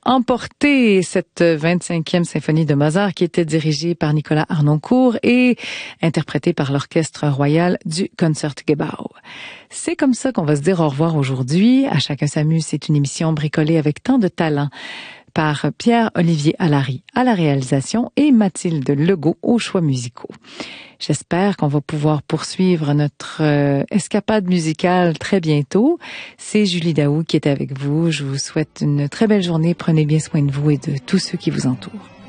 emporté cette 25e symphonie de Mozart qui était dirigée par Nicolas Harnoncourt et interprétée par l'Orchestre royal du Concertgebouw. C'est comme ça qu'on va se dire au revoir aujourd'hui. À chacun s'amuse, c'est une émission bricolée avec tant de talent par Pierre-Olivier Allary à la réalisation et Mathilde Legault aux choix musicaux. J'espère qu'on va pouvoir poursuivre notre escapade musicale très bientôt. C'est Julie Daou qui est avec vous. Je vous souhaite une très belle journée. Prenez bien soin de vous et de tous ceux qui vous entourent.